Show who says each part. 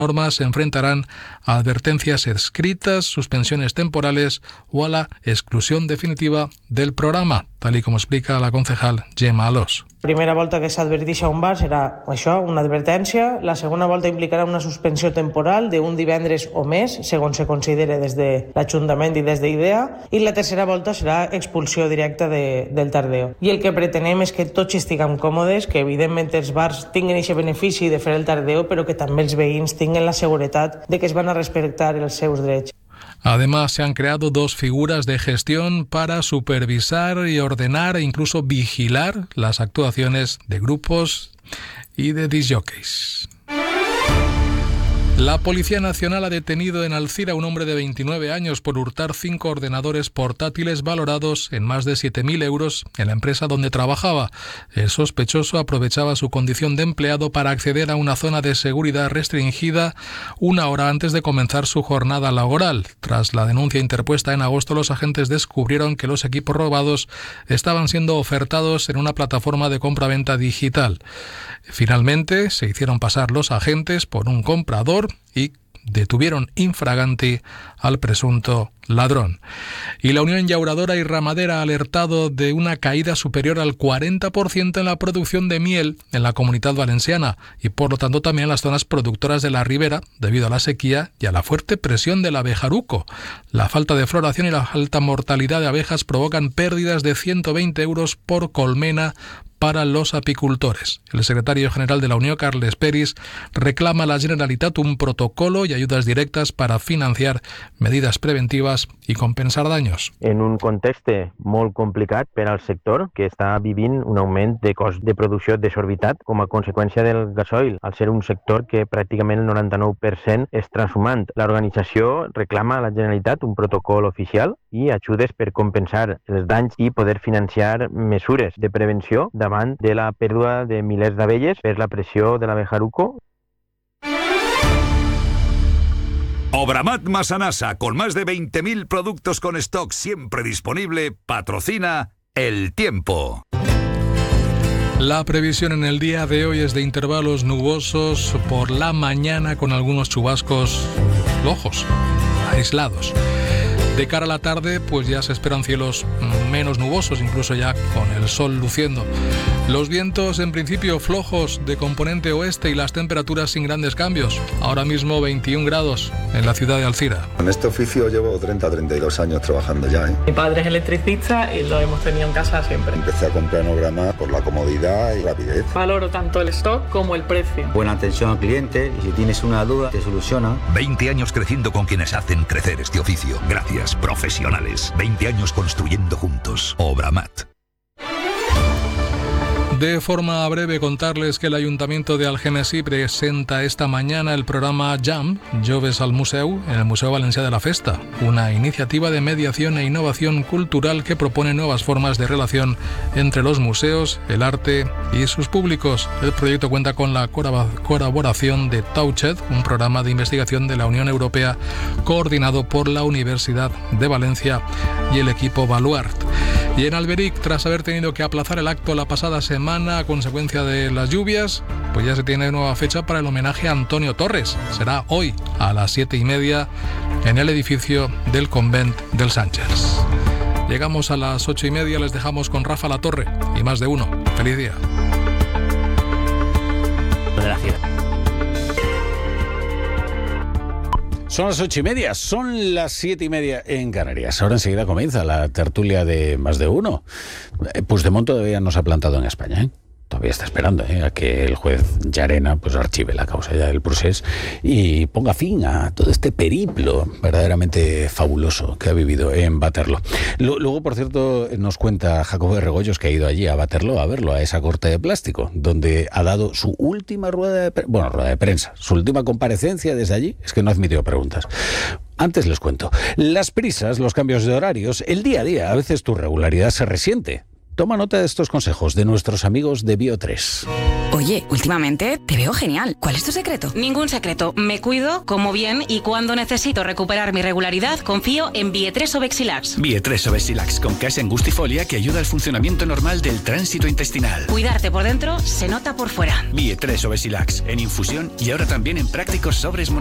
Speaker 1: normas se enfrentarán a advertencias escritas, suspensiones temporales o a la exclusión definitiva del programa, tal y como explica la concejal Gemma Alós.
Speaker 2: La primera volta que s'adverteix a un bar serà això, una advertència. La segona volta implicarà una suspensió temporal d'un divendres o més, segons se considere des de l'Ajuntament i des d'IDEA. I la tercera volta serà expulsió directa del tardeo. I el que pretenem és que tots estiguem còmodes, que evidentment els bars tinguin aquest benefici de fer el tardeo, però que també els veïns tinguin la seguretat de que es van a respectar els seus drets.
Speaker 1: Además, se han creado 2 figuras de gestión para supervisar y ordenar e incluso vigilar las actuaciones de grupos y de discjockeys. La Policía Nacional ha detenido en Alzira a un hombre de 29 años por hurtar 5 ordenadores portátiles valorados en más de 7.000 euros en la empresa donde trabajaba. El sospechoso aprovechaba su condición de empleado para acceder a una zona de seguridad restringida 1 hora antes de comenzar su jornada laboral. Tras la denuncia interpuesta en agosto, los agentes descubrieron que los equipos robados estaban siendo ofertados en una plataforma de compraventa digital. Finalmente, se hicieron pasar los agentes por un comprador y detuvieron infraganti al presunto ladrón. Y la Unión Llauradora y Ramadera ha alertado de una caída superior al 40% en la producción de miel en la Comunitat Valenciana y por lo tanto también en las zonas productoras de la Ribera debido a la sequía y a la fuerte presión del abejaruco. La falta de floración y la alta mortalidad de abejas provocan pérdidas de 120 euros por colmena para los apicultores. El secretario general de la Unión, Carles Peris, reclama a la Generalitat un protocolo y ayudas directas para financiar medidas preventivas i compensar danys.
Speaker 3: En un context molt complicat per al sector, que està vivint un augment de cost de producció desorbitat com a conseqüència del gasoil, al ser un sector que pràcticament el 99% és transhumant. L'organització reclama a la Generalitat un protocol oficial i ajudes per compensar els danys i poder financiar mesures de prevenció davant de la pèrdua de milers d'abelles per la pressió de l'abejaruco.
Speaker 4: Obramat Masanasa, con más de 20.000 productos con stock siempre disponible, patrocina El Tiempo.
Speaker 1: La previsión en el día de hoy es de intervalos nubosos por la mañana con algunos chubascos flojos, aislados. De cara a la tarde, pues ya se esperan cielos menos nubosos, incluso ya con el sol luciendo. Los vientos en principio flojos de componente oeste y las temperaturas sin grandes cambios. Ahora mismo 21 grados en la ciudad de Alzira.
Speaker 5: En este oficio llevo 32 años trabajando ya.
Speaker 2: Mi padre es electricista y lo hemos tenido en casa siempre.
Speaker 5: Empecé a comprar en Obramat por la comodidad y rapidez.
Speaker 2: Valoro tanto el stock como el precio.
Speaker 6: Buena atención al cliente y si tienes una duda te soluciona.
Speaker 4: 20 años creciendo con quienes hacen crecer este oficio. Gracias, profesionales. 20 años construyendo juntos. Obramat.
Speaker 1: De forma breve contarles que el Ayuntamiento de Algemesí presenta esta mañana el programa JAM, Joves al Museu, en el Museu Valencià de la Festa, una iniciativa de mediación e innovación cultural que propone nuevas formas de relación entre los museos, el arte y sus públicos. El proyecto cuenta con la colaboración de Touched, un programa de investigación de la Unión Europea coordinado por la Universidad de Valencia y el equipo Baluart. Y en Alberic, tras haber tenido que aplazar el acto la pasada semana a consecuencia de las lluvias, pues ya se tiene nueva fecha para el homenaje a Antonio Torres. Será hoy a las 7:30 en el edificio del Convent del Sánchez. Llegamos a las 8:30, les dejamos con Rafa Latorre y Más de Uno. ¡Feliz día!
Speaker 7: Son las 8:30, son las 7:30 en Canarias. Ahora enseguida comienza la tertulia de Más de Uno. Puigdemont todavía no se ha plantado en España, ¿eh? Todavía está esperando a que el juez Llarena pues archive la causa ya del procés y ponga fin a todo este periplo verdaderamente fabuloso que ha vivido en Waterloo. Luego, por cierto, nos cuenta Jacobo de Regoyos que ha ido allí a Waterloo a verlo, a esa corte de plástico, donde ha dado su última rueda de prensa, su última comparecencia desde allí. Es que no ha admitido preguntas. Antes les cuento. Las prisas, los cambios de horarios, el día a día, a veces tu regularidad se resiente. Toma nota de estos consejos de nuestros amigos de Bio3.
Speaker 8: Oye, últimamente te veo genial. ¿Cuál es tu secreto?
Speaker 9: Ningún secreto. Me cuido, como bien y cuando necesito recuperar mi regularidad, confío en Bie3 Obexilax.
Speaker 10: Bie3 Obexilax con casa angustifolia que ayuda al funcionamiento normal del tránsito intestinal.
Speaker 9: Cuidarte por dentro se nota por fuera.
Speaker 10: Bie3 Obexilax en infusión y ahora también en prácticos sobres